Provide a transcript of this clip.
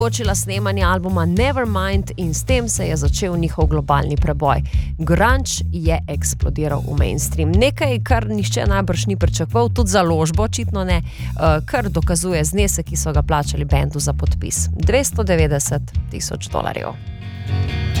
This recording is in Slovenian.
omogočila snemanje albuma Nevermind in s tem se je začel njihov globalni preboj. Grunge je eksplodiral v mainstream. Nekaj, kar nihče najbrž ni pričakoval, tudi založbo, očitno ne, kar dokazuje znesek, ki so ga plačali bendu za podpis. $290,000.